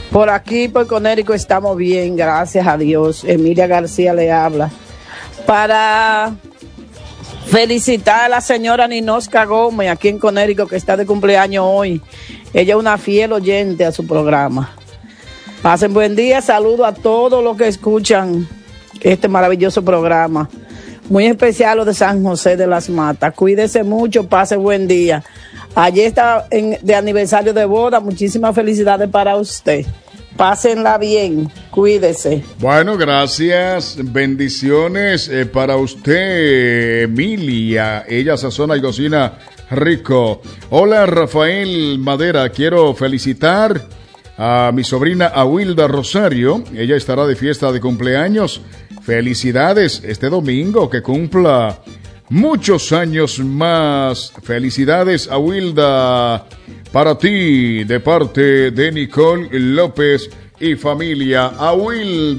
Por aquí, por Conérico, estamos bien, gracias a Dios. Emilia García le habla. Para felicitar a la señora Ninosca Gómez, aquí en Conérico, que está de cumpleaños hoy. Ella es una fiel oyente a su programa. Pasen buen día, saludo a todos los que escuchan este maravilloso programa. Muy especial los de San José de las Matas. Cuídese mucho, pase buen día. Ayer está de aniversario de boda, muchísimas felicidades para usted. Pásenla bien, cuídese. Bueno, gracias, bendiciones para usted, Emilia. Ella sazona y cocina rico. Hola, Rafael Madera, quiero felicitar a mi sobrina Awilda Rosario. Ella estará de fiesta de cumpleaños. Felicidades este domingo, que cumpla muchos años más. Felicidades, Awilda, para ti, de parte de Nicole López y familia. Awilda.